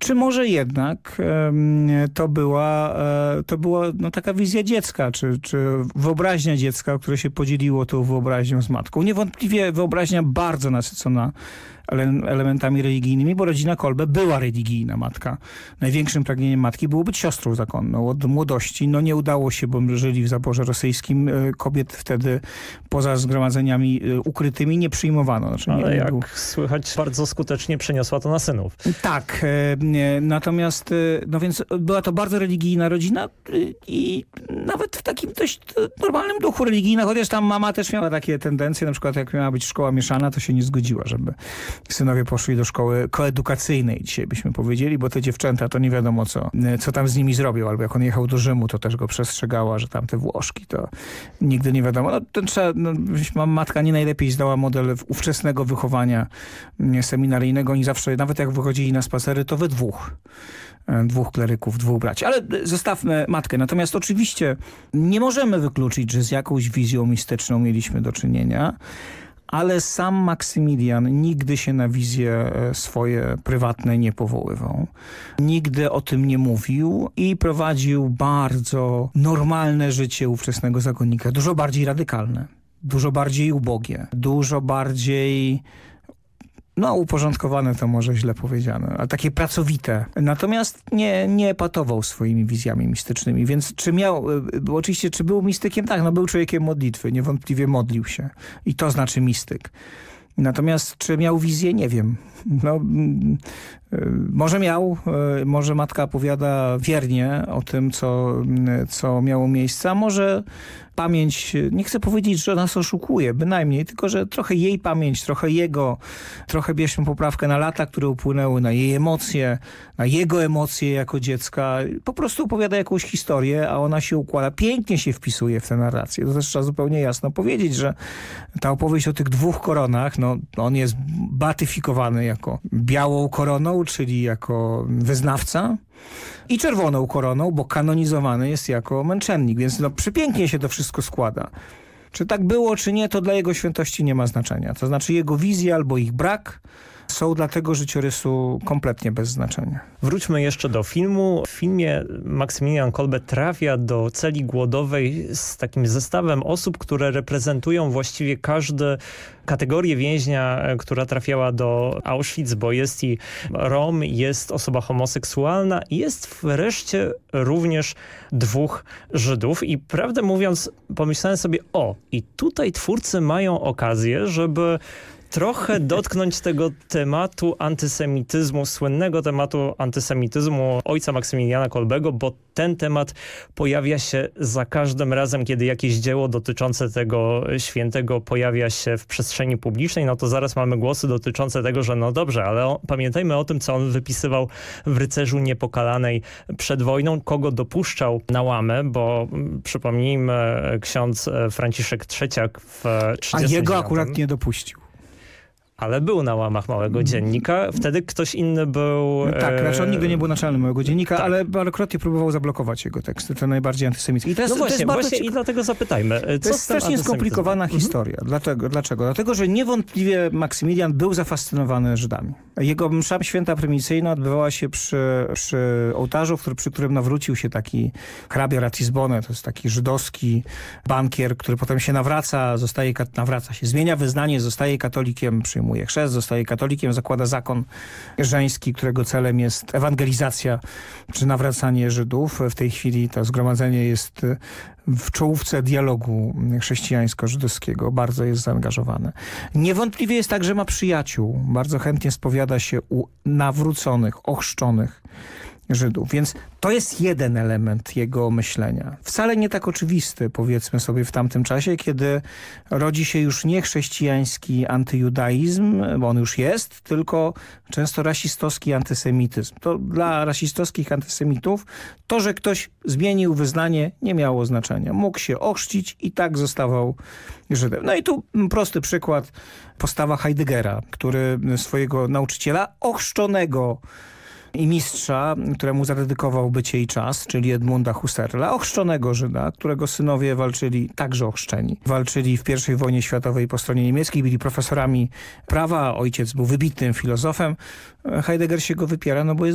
Czy może jednak to była no, taka wizja dziecka, czy wyobraźnia dziecka, które się podzieliło tą wyobraźnią z matką. Niewątpliwie wyobraźnia bardzo nasycona elementami religijnymi, bo rodzina Kolbe była religijna. Matka. Największym pragnieniem matki było być siostrą zakonną. Od młodości nie udało się, bo żyli w zaborze rosyjskim. Kobiet wtedy poza zgromadzeniami ukrytymi nie przyjmowano. Znaczy, ale jak słychać, bardzo skutecznie przeniosła to na synów. Tak. Natomiast, no więc była to bardzo religijna rodzina i nawet w takim dość normalnym duchu religijnym, chociaż tam mama też miała takie tendencje, na przykład jak miała być szkoła mieszana, to się nie zgodziła, żeby synowie poszli do szkoły koedukacyjnej, dzisiaj byśmy powiedzieli, bo te dziewczęta to nie wiadomo co tam z nimi zrobią, albo jak on jechał do Rzymu, to też go przestrzegała, że tam te Włoszki, to nigdy nie wiadomo. Matka nie najlepiej zdała model ówczesnego wychowania seminaryjnego. Oni zawsze, nawet jak wychodzili na spacery, to we dwóch kleryków, dwóch braci. Ale zostawmy matkę. Natomiast oczywiście nie możemy wykluczyć, że z jakąś wizją mistyczną mieliśmy do czynienia, ale sam Maksymilian nigdy się na wizje swoje prywatne nie powoływał. Nigdy o tym nie mówił i prowadził bardzo normalne życie ówczesnego zakonnika. Dużo bardziej radykalne, dużo bardziej ubogie, dużo bardziej... uporządkowane to może źle powiedziane, ale takie pracowite. Natomiast nie epatował swoimi wizjami mistycznymi, więc czy był mistykiem? Tak, był człowiekiem modlitwy, niewątpliwie modlił się. I to znaczy mistyk. Natomiast czy miał wizję? Nie wiem. Może miał, może matka opowiada wiernie o tym, co miało miejsce, a może pamięć, nie chcę powiedzieć, że nas oszukuje, bynajmniej, tylko że trochę jej pamięć, trochę jego, trochę bierzmy poprawkę na lata, które upłynęły, na jej emocje, na jego emocje jako dziecka. Po prostu opowiada jakąś historię, a ona się układa, pięknie się wpisuje w tę narrację. To też trzeba zupełnie jasno powiedzieć, że ta opowieść o tych dwóch koronach, on jest beatyfikowany jako białą koroną, czyli jako wyznawca, i czerwoną koroną, bo kanonizowany jest jako męczennik, więc przepięknie się to wszystko składa. Czy tak było, czy nie, to dla jego świętości nie ma znaczenia. To znaczy jego wizja albo ich brak są dla tego życiorysu kompletnie bez znaczenia. Wróćmy jeszcze do filmu. W filmie Maksymilian Kolbe trafia do celi głodowej z takim zestawem osób, które reprezentują właściwie każdą kategorię więźnia, która trafiała do Auschwitz, bo jest i Rom, jest osoba homoseksualna i jest wreszcie również dwóch Żydów. I prawdę mówiąc, pomyślałem sobie, i tutaj twórcy mają okazję, żeby trochę dotknąć tego tematu antysemityzmu, słynnego tematu antysemityzmu ojca Maksymiliana Kolbego, bo ten temat pojawia się za każdym razem, kiedy jakieś dzieło dotyczące tego świętego pojawia się w przestrzeni publicznej, to zaraz mamy głosy dotyczące tego, że dobrze, ale pamiętajmy o tym, co on wypisywał w Rycerzu Niepokalanej przed wojną, kogo dopuszczał na łamę, bo przypomnijmy, ksiądz Franciszek Trzeciak w 1939. A jego akurat nie dopuścił. Ale był na łamach Małego Dziennika. Wtedy ktoś inny był... Tak, znaczy on nigdy nie był naczelnym Małego Dziennika, tak. Ale parokrotnie próbował zablokować jego teksty. To najbardziej antysemickie. I dlatego zapytajmy. To jest strasznie skomplikowana historia. Dlaczego? Dlatego, że niewątpliwie Maksymilian był zafascynowany Żydami. Jego msza święta prymicyjna odbywała się przy ołtarzu, przy którym nawrócił się taki hrabia Ratisbonne. To jest taki żydowski bankier, który potem się zmienia wyznanie, zostaje katolikiem, przyjmuje chrzest, zostaje katolikiem, zakłada zakon żeński, którego celem jest ewangelizacja czy nawracanie Żydów. W tej chwili to zgromadzenie jest w czołówce dialogu chrześcijańsko-żydowskiego. Bardzo jest zaangażowane. Niewątpliwie jest tak, że ma przyjaciół. Bardzo chętnie spowiada się u nawróconych, ochrzczonych Żydów. Więc to jest jeden element jego myślenia. Wcale nie tak oczywisty, powiedzmy sobie, w tamtym czasie, kiedy rodzi się już nie chrześcijański antyjudaizm, bo on już jest, tylko często rasistowski antysemityzm. To dla rasistowskich antysemitów to, że ktoś zmienił wyznanie, nie miało znaczenia. Mógł się ochrzcić i tak zostawał Żydem. I tu prosty przykład, postawa Heideggera, który swojego nauczyciela ochrzczonego i mistrza, któremu zadedykował Bycie i czas, czyli Edmunda Husserla, ochrzczonego Żyda, którego synowie walczyli, także ochrzczeni. Walczyli w I wojnie światowej po stronie niemieckiej, byli profesorami prawa, ojciec był wybitnym filozofem. Heidegger się go wypiera, bo jest